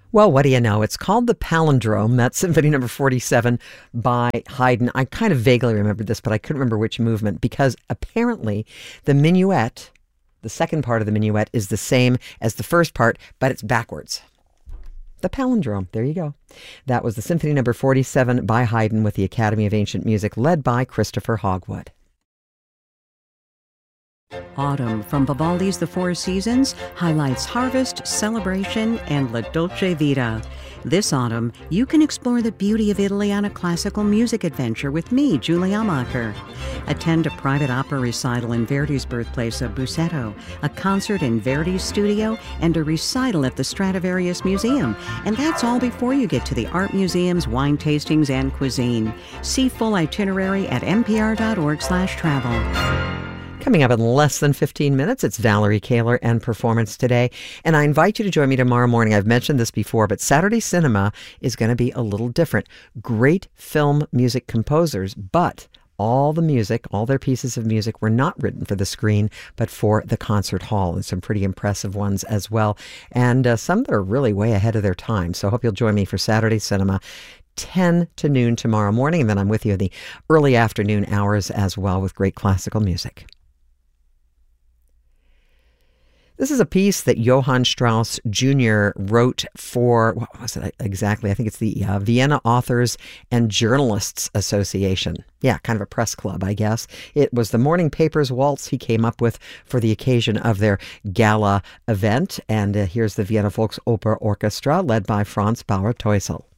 Well, what do you know? It's called the Palindrome. That's Symphony Number 47 by Haydn. I kind of vaguely remembered this, but I couldn't remember which movement because apparently the minuet, the second part of the minuet, is the same as the first part, but it's backwards. The Palindrome. There you go. That was the Symphony Number 47 by Haydn with the Academy of Ancient Music, led by Christopher Hogwood. Autumn from Vivaldi's The Four Seasons highlights harvest, celebration, and La Dolce Vita. This autumn, you can explore the beauty of Italy on a classical music adventure with me, Julie Amacher. Attend a private opera recital in Verdi's birthplace of Busseto, a concert in Verdi's studio, and a recital at the Stradivarius Museum. And that's all before you get to the art museums, wine tastings, and cuisine. See full itinerary at npr.org/travel. Coming up in less than 15 minutes, it's Valerie Kaler and Performance Today. And I invite you to join me tomorrow morning. I've mentioned this before, but Saturday Cinema is going to be a little different. Great film music composers, but all the music, all their pieces of music were not written for the screen, but for the concert hall, and some pretty impressive ones as well. And some that are really way ahead of their time. So I hope you'll join me for Saturday Cinema, 10 to noon tomorrow morning. And then I'm with you in the early afternoon hours as well with great classical music. This is a piece that Johann Strauss Jr. wrote for, what was it exactly? I think it's the Vienna Authors and Journalists Association. Yeah, kind of a press club, I guess. It was the Morning Papers Waltz he came up with for the occasion of their gala event. And here's the Vienna Volksoper Orchestra, led by Franz Bauer-Teusel.